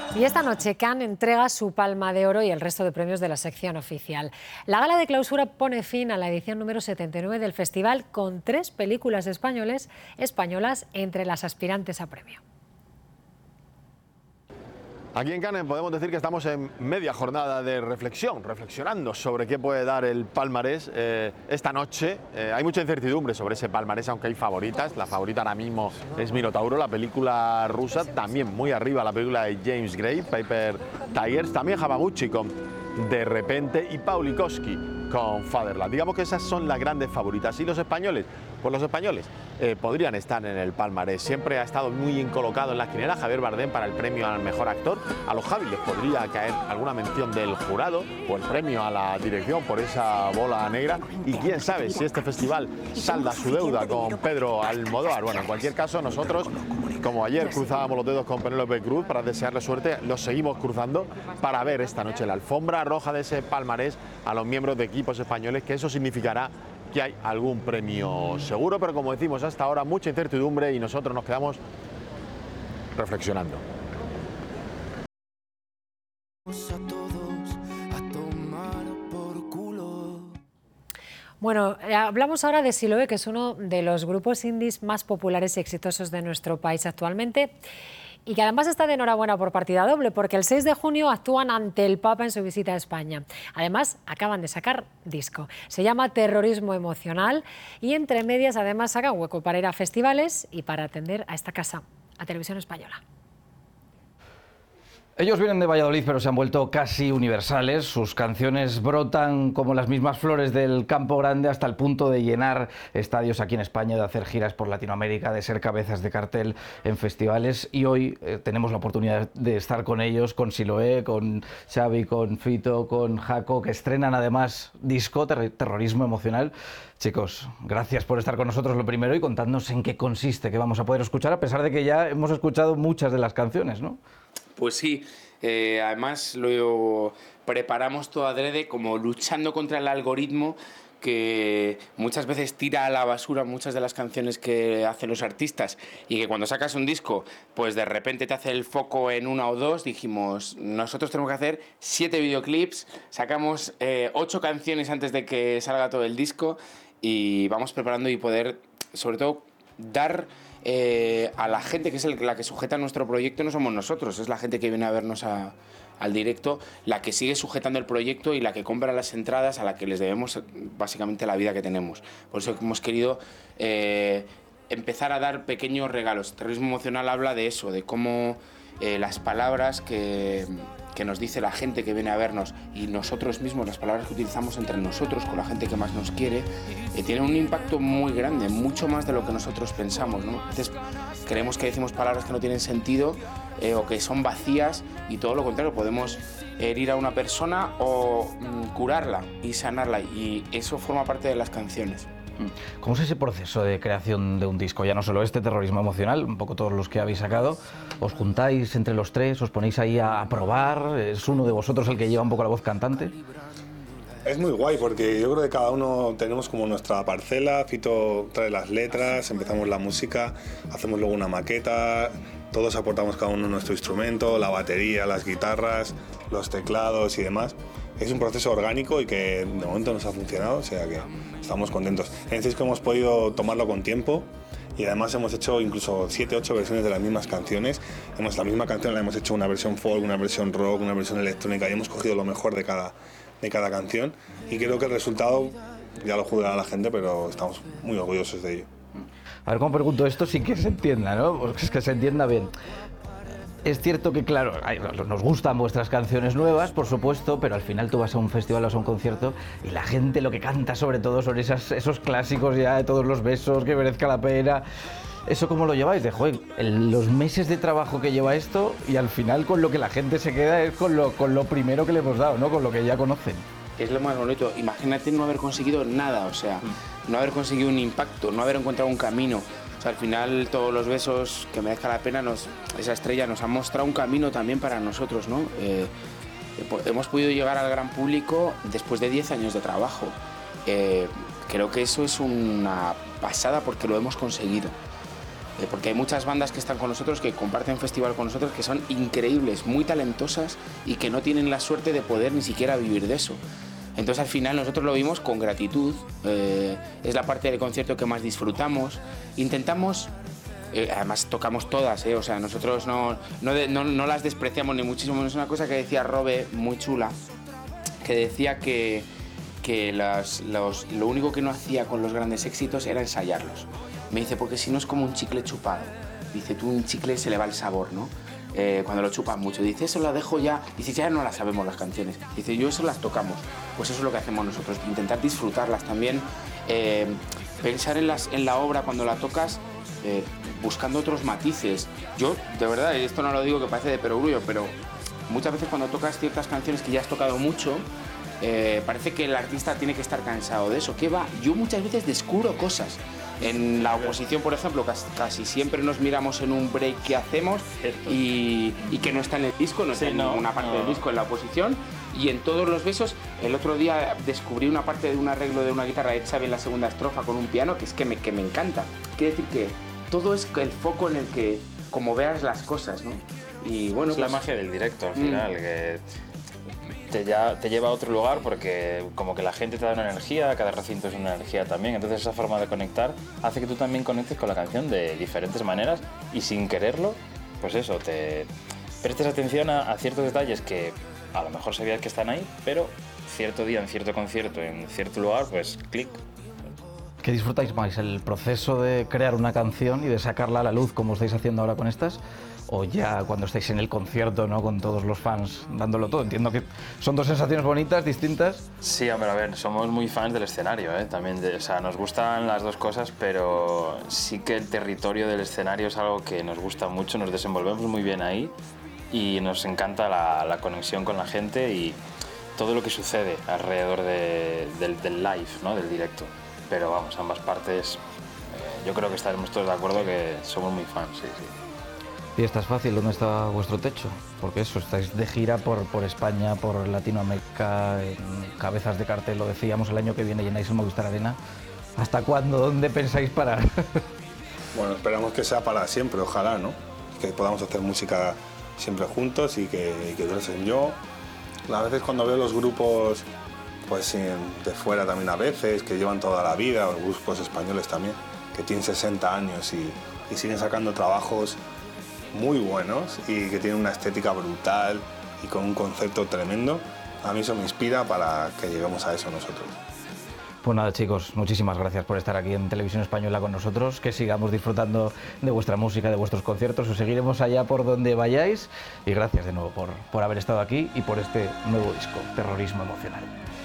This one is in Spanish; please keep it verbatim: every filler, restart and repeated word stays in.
Y esta noche Cannes entrega su Palma de Oro y el resto de premios de la sección oficial. La gala de clausura pone fin a la edición número setenta y nueve del festival con tres películas españoles, españolas entre las aspirantes a premio. Aquí en Cannes podemos decir que estamos en media jornada de reflexión, reflexionando sobre qué puede dar el palmarés eh, esta noche. Eh, hay mucha incertidumbre sobre ese palmarés, aunque hay favoritas. La favorita ahora mismo es Minotauro, la película rusa, también muy arriba la película de James Gray, Paper Tigers, también Hamaguchi con De Repente y Paulikowski con Fatherland. Digamos que esas son las grandes favoritas. ¿Y los españoles? Pues los españoles eh, podrían estar en el palmarés. Siempre ha estado muy bien colocado en las quinielas Javier Bardem para el premio al mejor actor. A los Javi les podría caer alguna mención del jurado o el premio a la dirección por esa bola negra. Y quién sabe si este festival salda su deuda con Pedro Almodóvar. Bueno, en cualquier caso, nosotros, como ayer cruzábamos los dedos con Penélope Cruz para desearle suerte, los seguimos cruzando para ver esta noche la alfombra roja de ese palmarés a los miembros de equipos españoles, que eso significará que hay algún premio seguro, pero como decimos hasta ahora mucha incertidumbre y nosotros nos quedamos reflexionando. Bueno, hablamos ahora de Siloé, que es uno de los grupos indies más populares y exitosos de nuestro país actualmente, y que además está de enhorabuena por partida doble, porque el seis de junio actúan ante el Papa en su visita a España. Además, acaban de sacar disco. Se llama Terrorismo Emocional y entre medias además sacan hueco para ir a festivales y para atender a esta casa, a Televisión Española. Ellos vienen de Valladolid, pero se han vuelto casi universales. Sus canciones brotan como las mismas flores del Campo Grande hasta el punto de llenar estadios aquí en España, de hacer giras por Latinoamérica, de ser cabezas de cartel en festivales. Y hoy eh, tenemos la oportunidad de estar con ellos, con Siloé, con Xavi, con Fito, con Jaco, que estrenan además disco, ter Terrorismo Emocional. Chicos, gracias por estar con nosotros lo primero y contadnos en qué consiste, que vamos a poder escuchar, a pesar de que ya hemos escuchado muchas de las canciones, ¿no? Pues sí, eh, además lo preparamos todo adrede, como luchando contra el algoritmo que muchas veces tira a la basura muchas de las canciones que hacen los artistas, y que cuando sacas un disco pues de repente te hace el foco en una o dos. Dijimos, nosotros tenemos que hacer siete videoclips, sacamos eh, ocho canciones antes de que salga todo el disco y vamos preparando y poder sobre todo dar eh, a la gente que es el, la que sujeta nuestro proyecto. No somos nosotros, es la gente que viene a vernos a al directo, la que sigue sujetando el proyecto y la que compra las entradas, a la que les debemos básicamente la vida que tenemos. Por eso hemos querido eh, empezar a dar pequeños regalos. Terrorismo Emocional habla de eso, de cómo eh, las palabras que, que nos dice la gente que viene a vernos y nosotros mismos, las palabras que utilizamos entre nosotros con la gente que más nos quiere, eh, tienen un impacto muy grande, mucho más de lo que nosotros pensamos, ¿no? Entonces, creemos que decimos palabras que no tienen sentido eh, o que son vacías, y todo lo contrario, podemos herir a una persona o mm, curarla y sanarla, y eso forma parte de las canciones. ¿Cómo es ese proceso de creación de un disco? Ya no solo este Terrorismo Emocional, un poco todos los que habéis sacado. ¿Os juntáis entre los tres, os ponéis ahí a probar? ¿Es uno de vosotros el que lleva un poco la voz cantante? Es muy guay porque yo creo que cada uno tenemos como nuestra parcela. Fito trae las letras, empezamos la música, hacemos luego una maqueta, todos aportamos cada uno nuestro instrumento, la batería, las guitarras, los teclados y demás. Es un proceso orgánico y que de momento nos ha funcionado, o sea que estamos contentos. En este disco hemos podido tomarlo con tiempo y además hemos hecho incluso siete, ocho versiones de las mismas canciones. Hemos, la misma canción la hemos hecho una versión folk, una versión rock, una versión electrónica, y hemos cogido lo mejor de cada, de cada canción, y creo que el resultado ya lo juzgará la gente, pero estamos muy orgullosos de ello. A ver, ¿cómo pregunto esto sin que se entienda, ¿no? Porque es que se entienda bien. Es cierto que, claro, nos gustan vuestras canciones nuevas, por supuesto, pero al final tú vas a un festival o a un concierto y la gente lo que canta sobre todo son esas, esos clásicos ya de todos los besos, que merezca la pena. ¿Eso cómo lo lleváis? De, joder, el, los meses de trabajo que lleva esto, y al final con lo que la gente se queda es con lo, con lo primero que le hemos dado, ¿no? Con lo que ya conocen. Es lo más bonito. Imagínate no haber conseguido nada, o sea, no haber conseguido un impacto, no haber encontrado un camino. O sea, al final todos los besos, que merezca la pena, nos, esa estrella nos ha mostrado un camino también para nosotros, ¿no? Eh, hemos podido llegar al gran público después de diez años de trabajo. Eh, creo que eso es una pasada porque lo hemos conseguido. Eh, porque hay muchas bandas que están con nosotros, que comparten festival con nosotros, que son increíbles, muy talentosas y que no tienen la suerte de poder ni siquiera vivir de eso. Entonces al final nosotros lo vimos con gratitud, eh, es la parte del concierto que más disfrutamos. Intentamos, eh, además tocamos todas, eh, o sea, nosotros no, no, de, no, no las despreciamos ni muchísimo. Es una cosa que decía Robe, muy chula, que decía que, que las, los, lo único que no hacía con los grandes éxitos era ensayarlos. Me dice, porque si no es como un chicle chupado. Dice, tú un chicle se le va el sabor, ¿no? Eh, cuando lo chupas mucho. Dice, eso la dejo ya. Dice, ya no las sabemos las canciones. Dice, yo eso las tocamos. Pues eso es lo que hacemos nosotros, intentar disfrutarlas también, eh, pensar en, las, en la obra cuando la tocas, eh, buscando otros matices. Yo, de verdad, esto no lo digo que parece de perogrullo, pero muchas veces cuando tocas ciertas canciones que ya has tocado mucho, eh, parece que el artista tiene que estar cansado de eso. ¿Qué va? Yo muchas veces descubro cosas. En la oposición, por ejemplo, casi, casi siempre nos miramos en un break que hacemos y, y que no está en el disco, no está sí, en no, ninguna parte no. del disco en la oposición. Y en todos los besos, el otro día descubrí una parte de un arreglo de una guitarra de Xavi en la segunda estrofa con un piano que es que me, que me encanta. Quiere decir que todo es el foco en el que, como veas las cosas, ¿no? Y bueno, es pues, la magia del directo al final, mm. que te, ya, te lleva a otro lugar porque como que la gente te da una energía, cada recinto es una energía también, entonces esa forma de conectar hace que tú también conectes con la canción de diferentes maneras y sin quererlo, pues eso, te prestes atención a, a ciertos detalles que a lo mejor sabías que están ahí, pero cierto día, en cierto concierto, en cierto lugar, pues clic. ¿Qué disfrutáis más? ¿El proceso de crear una canción y de sacarla a la luz como estáis haciendo ahora con estas? ¿O ya cuando estáis en el concierto, ¿no? Con todos los fans dándolo todo? Entiendo que son dos sensaciones bonitas, distintas. Sí, hombre, a ver, somos muy fans del escenario, ¿eh? También, de, o sea, nos gustan las dos cosas, pero sí que el territorio del escenario es algo que nos gusta mucho, nos desenvolvemos muy bien ahí y nos encanta la, la conexión con la gente y todo lo que sucede alrededor de, del, del live, ¿no? Del directo. Pero vamos, ambas partes, eh, yo creo que estaremos todos de acuerdo que somos muy fans, sí, sí. ¿Y estás fácil? ¿Dónde está vuestro techo? Porque eso, estáis de gira por, por España, por Latinoamérica, en cabezas de cartel, lo decíamos, el año que viene llenáis el Movistar Arena. ¿Hasta cuándo? ¿Dónde pensáis parar? Bueno, esperamos que sea para siempre, ojalá, ¿no? Que podamos hacer música siempre juntos y que, y que duren. Yo, a veces cuando veo los grupos pues de fuera también a veces, que llevan toda la vida, o grupos españoles también, que tienen sesenta años y, y siguen sacando trabajos muy buenos y que tienen una estética brutal y con un concepto tremendo, a mí eso me inspira para que lleguemos a eso nosotros. Pues nada, chicos, muchísimas gracias por estar aquí en Televisión Española con nosotros, que sigamos disfrutando de vuestra música, de vuestros conciertos, os seguiremos allá por donde vayáis y gracias de nuevo por, por haber estado aquí y por este nuevo disco, Terrorismo Emocional.